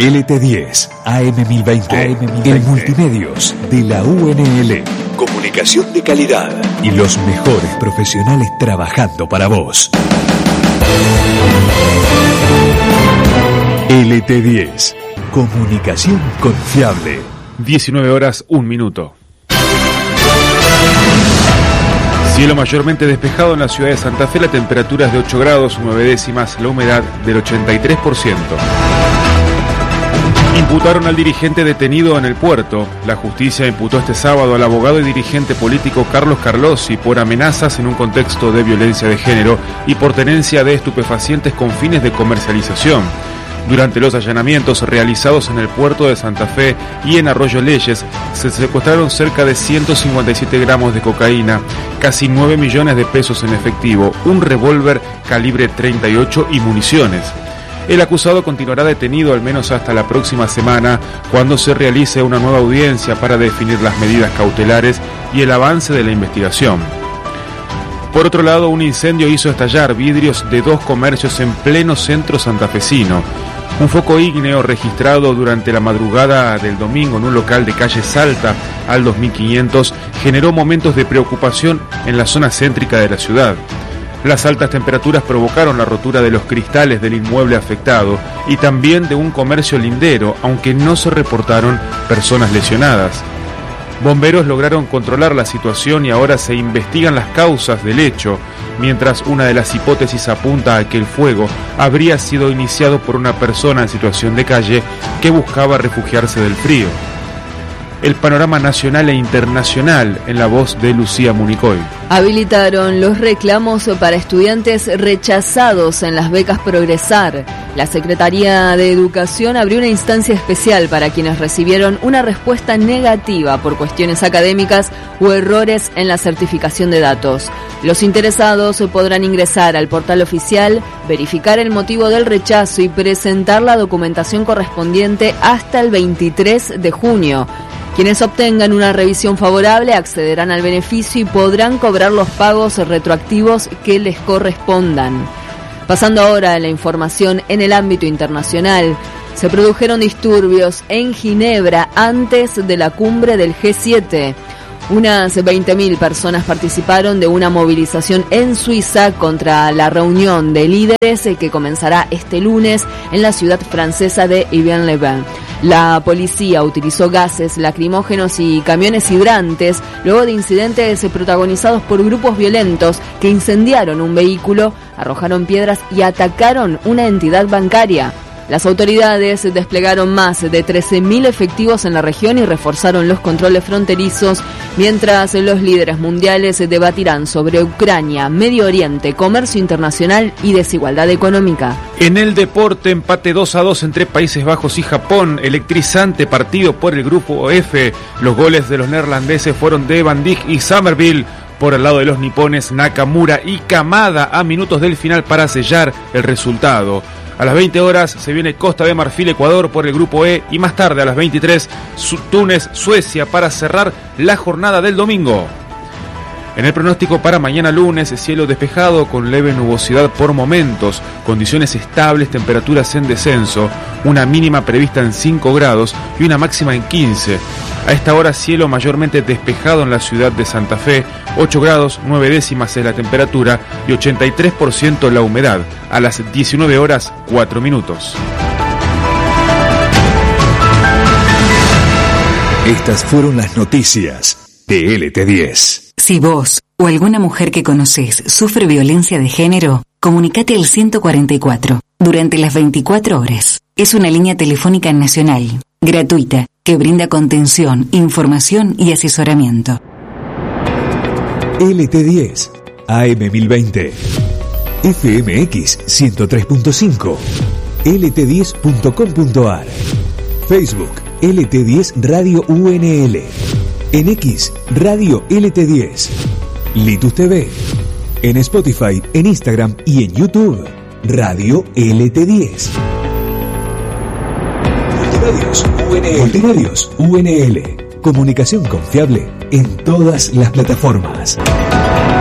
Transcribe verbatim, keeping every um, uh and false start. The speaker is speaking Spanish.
L T diez, A M mil veinte, A M mil veinte, el multimedios de la U N L. Comunicación de calidad y los mejores profesionales trabajando para vos. L T diez, comunicación confiable. diecinueve horas, un minuto. Cielo mayormente despejado en la ciudad de Santa Fe, la temperatura es de ocho grados, nueve décimas, la humedad del ochenta y tres por ciento. Imputaron al dirigente detenido en el puerto. La justicia imputó este sábado al abogado y dirigente político Carlos Carlossi por amenazas en un contexto de violencia de género y por tenencia de estupefacientes con fines de comercialización. Durante los allanamientos realizados en el puerto de Santa Fe y en Arroyo Leyes, se secuestraron cerca de ciento cincuenta y siete gramos de cocaína, casi nueve millones de pesos en efectivo, un revólver calibre treinta y ocho y municiones. El acusado continuará detenido al menos hasta la próxima semana, cuando se realice una nueva audiencia para definir las medidas cautelares y el avance de la investigación. Por otro lado, un incendio hizo estallar vidrios de dos comercios en pleno centro santafesino. Un foco ígneo registrado durante la madrugada del domingo en un local de calle Salta al dos mil quinientos generó momentos de preocupación en la zona céntrica de la ciudad. Las altas temperaturas provocaron la rotura de los cristales del inmueble afectado y también de un comercio lindero, aunque no se reportaron personas lesionadas. Bomberos lograron controlar la situación y ahora se investigan las causas del hecho, mientras una de las hipótesis apunta a que el fuego habría sido iniciado por una persona en situación de calle que buscaba refugiarse del frío. El panorama nacional e internacional en la voz de Lucía Municoy. Habilitaron los reclamos para estudiantes rechazados en las becas Progresar. La Secretaría de Educación abrió una instancia especial para quienes recibieron una respuesta negativa por cuestiones académicas o errores en la certificación de datos. Los interesados podrán ingresar al portal oficial, verificar el motivo del rechazo y presentar la documentación correspondiente hasta el veintitrés de junio. Quienes obtengan una revisión favorable accederán al beneficio y podrán cobrar los pagos retroactivos que les correspondan. Pasando ahora a la información en el ámbito internacional, se produjeron disturbios en Ginebra antes de la cumbre del G siete. Unas veinte mil personas participaron de una movilización en Suiza contra la reunión de líderes que comenzará este lunes en la ciudad francesa de Evian-les-Bains. La policía utilizó gases lacrimógenos y camiones hidrantes luego de incidentes protagonizados por grupos violentos que incendiaron un vehículo, arrojaron piedras y atacaron una entidad bancaria. Las autoridades desplegaron más de trece mil efectivos en la región y reforzaron los controles fronterizos, mientras los líderes mundiales debatirán sobre Ucrania, Medio Oriente, comercio internacional y desigualdad económica. En el deporte, empate dos a dos entre Países Bajos y Japón, electrizante partido por el grupo F. Los goles de los neerlandeses fueron de Van Dijk y Somerville. Por el lado de los nipones, Nakamura y Kamada a minutos del final para sellar el resultado. A las veinte horas se viene Costa de Marfil, Ecuador por el grupo E y más tarde a las veintitrés Túnez, Suecia para cerrar la jornada del domingo. En el pronóstico para mañana lunes, cielo despejado con leve nubosidad por momentos, condiciones estables, temperaturas en descenso, una mínima prevista en cinco grados y una máxima en quince. A esta hora cielo mayormente despejado en la ciudad de Santa Fe, ocho grados, nueve décimas es la temperatura y ochenta y tres por ciento la humedad, a las diecinueve horas, cuatro minutos. Estas fueron las noticias de L T diez. Si vos o alguna mujer que conocés sufre violencia de género, comunicate al ciento cuarenta y cuatro durante las veinticuatro horas. Es una línea telefónica nacional, gratuita, que brinda contención, información y asesoramiento. L T diez, A M mil veinte, F M X ciento tres punto cinco, L T diez punto com punto a r, Facebook L T diez Radio U N L, en X Radio L T diez, Litus T V, en Spotify, en Instagram y en YouTube Radio L T diez. Multimedios U N L. Multimedios U N L. Comunicación confiable en todas las plataformas.